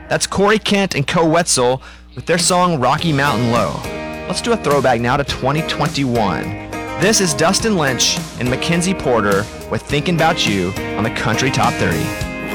That's Corey Kent and Co Wetzel with their song Rocky Mountain Low. Let's do a throwback now to 2021. This is Dustin Lynch and Mackenzie Porter with Thinking About You on the Country Top 30.